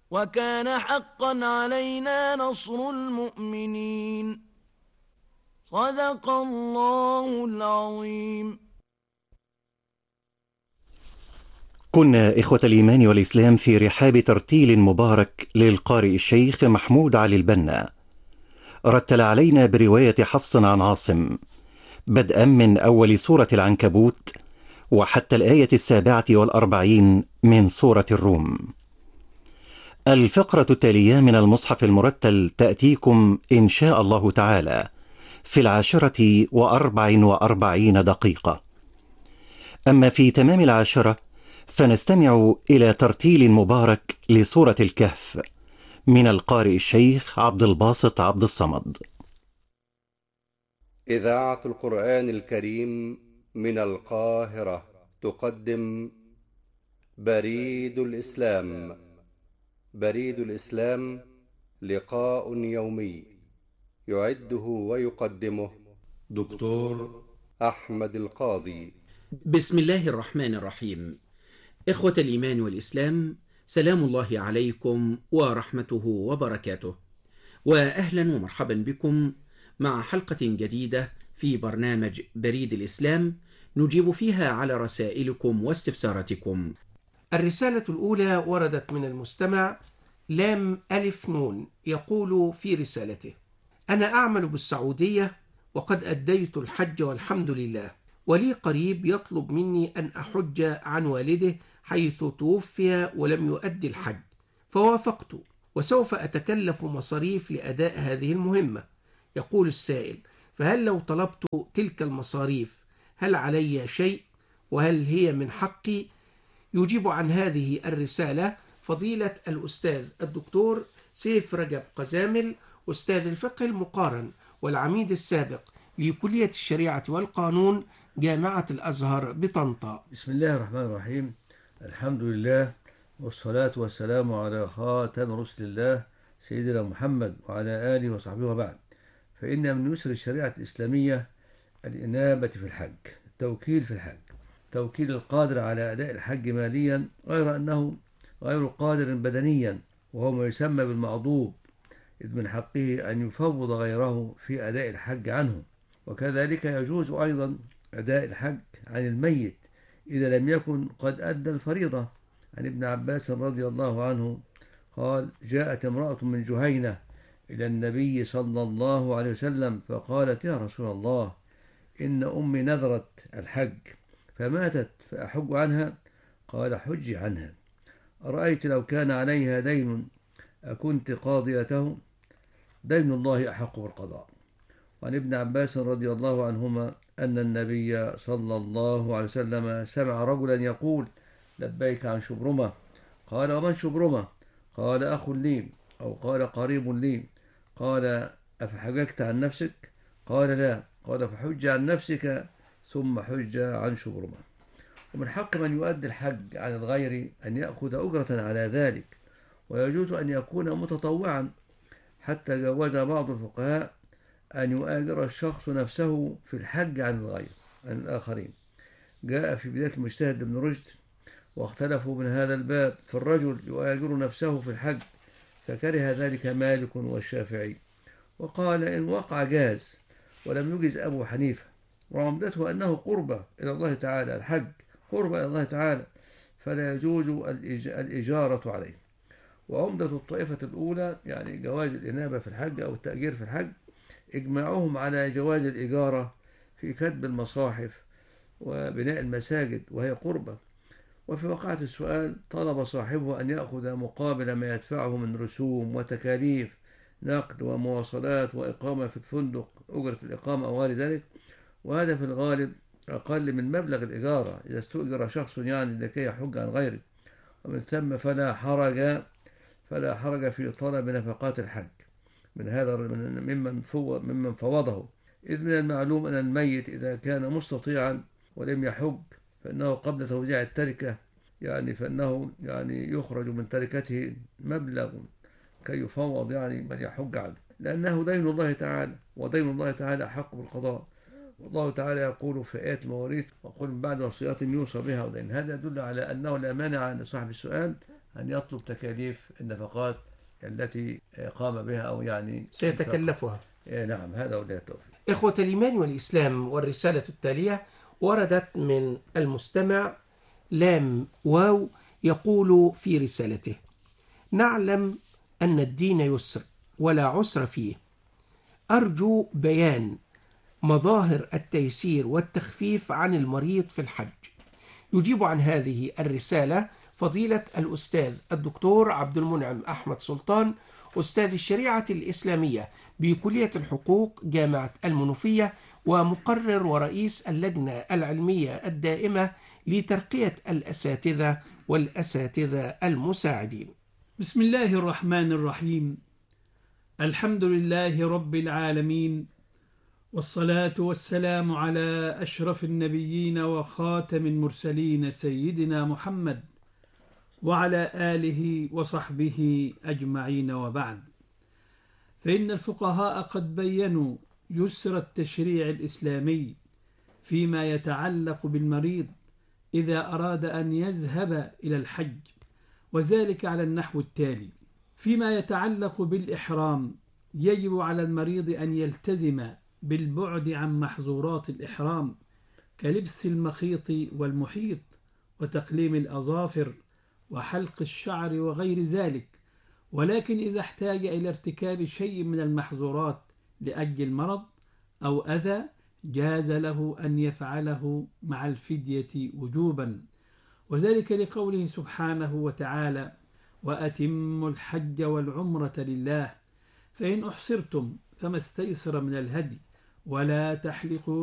وكان حقا علينا نصر المؤمنين. صدق الله العظيم. كنا إخوة الإيمان والإسلام في رحاب ترتيل مبارك للقارئ الشيخ محمود علي البنا. رتل علينا برواية حفص عن عاصم بدءا من أول سورة العنكبوت وحتى الآية 47 من سورة الروم. الفقرة التالية من المصحف المرتل تأتيكم إن شاء الله تعالى في 10:44 دقيقة. أما في تمام 10 فنستمع إلى ترتيل مبارك لسورة الكهف من القارئ الشيخ عبد الباسط عبد الصمد. إذاعة القرآن الكريم من القاهرة تقدم بريد الإسلام. بريد الإسلام لقاء يومي يعده ويقدمه دكتور أحمد القاضي. بسم الله الرحمن الرحيم. إخوة الإيمان والإسلام، سلام الله عليكم ورحمته وبركاته، وأهلا ومرحبا بكم مع حلقة جديدة في برنامج بريد الإسلام نجيب فيها على رسائلكم واستفساراتكم. الرسالة الأولى وردت من المستمع لام ألف نون، يقول في رسالته: أنا أعمل بالسعودية وقد أديت الحج والحمد لله، ولي قريب يطلب مني أن أحج عن والده حيث توفي ولم يؤدي الحج، فوافقت وسوف أتكلف مصاريف لأداء هذه المهمة. يقول السائل: فهل لو طلبت تلك المصاريف هل علي شيء؟ وهل هي من حقي؟ يجيب عن هذه الرسالة فضيلة الأستاذ الدكتور سيف رجب قزامل، أستاذ الفقه المقارن والعميد السابق لكلية الشريعة والقانون جامعة الأزهر بطنطا. بسم الله الرحمن الرحيم. الحمد لله والصلاة والسلام على خاتم رسل الله سيدنا محمد وعلى آله وصحبه وبعد. فإن من يسر الشريعة الإسلامية الإنابة في الحج، التوكيل في الحج، توكيل القادر على أداء الحج ماليا غير أنه غير قادر بدنيا، وهو ما يسمى بالمعضوب، إذ من حقه أن يفوض غيره في أداء الحج عنه. وكذلك يجوز أيضا أداء الحج عن الميت إذا لم يكن قد أدى الفريضة. عن ابن عباس رضي الله عنه قال: جاءت امرأة من جهينة إلى النبي صلى الله عليه وسلم فقالت: يا رسول الله، إن أمي نذرت الحج فماتت فأحج عنها؟ قال: حج عنها. أرأيت لو كان عليها دين أكنت قاضيته؟ دين الله أحق بالقضاء. وعن ابن عباس رضي الله عنهما أن النبي صلى الله عليه وسلم سمع رجلا يقول: لبيك عن شبرمة. قال: ومن شبرمة؟ قال: أخ لي، أو قال: قريب لي. قال: أفحججت عن نفسك؟ قال: لا. قال: فحج عن نفسك ثم حج عن شبرمة. ومن حق من يؤدي الحج عن الغير أن يأخذ أجرة على ذلك، ويجوز أن يكون متطوعا، حتى جوز بعض الفقهاء أن يؤاجر الشخص نفسه في الحج عن الغير، عن الآخرين. جاء في بداية المجتهد ابن رشد واختلفوا من هذا الباب في الرجل يؤاجر نفسه في الحج، فكره ذلك مالك والشافعي، وقال إن وقع جاز، ولم يجز أبو حنيفة، وعمدته أنه قربة إلى الله تعالى، الحج قربة إلى الله تعالى، فلا يجوز الإجارة عليه. وعمدة الطائفة الأولى يعني جواز الإنابة في الحج أو التأجير في الحج إجماعهم على جواز الإجارة في كتب المصاحف وبناء المساجد، وهي قربة. وفي وقعة السؤال طلب صاحبه أن يأخذ مقابل ما يدفعه من رسوم وتكاليف نقل ومواصلات وإقامة في الفندق، أجرة الإقامة أو غير ذلك، وهذا في الغالب أقل من مبلغ الإجارة إذا استؤجر شخص يعني لكي يحج عن غيره. ومن ثم فلا حرج في طلب نفقات الحج من هذا ممن فوضه، إذ من المعلوم أن الميت إذا كان مستطيعا ولم يحج فإنه قبل توزيع التركة فإنه يخرج من تركته مبلغ كي يفوض من يحج عنه، لأنه دين الله تعالى، ودين الله تعالى أحق بالقضاء. والله تعالى يقول في آيات المواريث: وقل من بعد وصية يوصى بها ودين. هذا يدل على أنه لا مانع لصاحب السؤال أن يطلب تكاليف النفقات التي قام بها أو يعني سيتكلفها. نعم، هذا هو التوفيق. إخوة الإيمان والإسلام، والرسالة التالية وردت من المستمع لام واو، يقول في رسالته: نعلم أن الدين يسر ولا عسر فيه، أرجو بيان مظاهر التيسير والتخفيف عن المريض في الحج. يجيب عن هذه الرسالة فضيلة الأستاذ الدكتور عبد المنعم أحمد سلطان، أستاذ الشريعة الإسلامية بكلية الحقوق جامعة المنوفية، ومقرر ورئيس اللجنة العلمية الدائمة لترقية الأساتذة والأساتذة المساعدين. بسم الله الرحمن الرحيم. الحمد لله رب العالمين، والصلاة والسلام على أشرف النبيين وخاتم المرسلين سيدنا محمد وعلى آله وصحبه أجمعين، وبعد. فإن الفقهاء قد بيّنوا يسر التشريع الإسلامي فيما يتعلق بالمريض إذا أراد أن يذهب إلى الحج، وذلك على النحو التالي: فيما يتعلق بالإحرام، يجب على المريض أن يلتزم بالبعد عن محظورات الإحرام كلبس المخيط والمحيط وتقليم الأظافر وحلق الشعر وغير ذلك، ولكن إذا احتاج إلى ارتكاب شيء من المحظورات لأجل المرض أو أذى، جاز له أن يفعله مع الفدية وجوبا، وذلك لقوله سبحانه وتعالى: وأتموا الحج والعمرة لله، فإن أحصرتم فما استيسر من الهدي، ولا تحلقوا